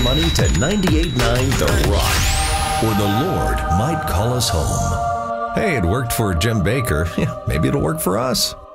money to 98.9 The Rock, or the Lord might call us home. Hey, it worked for Jim Baker. Maybe it'll work for us.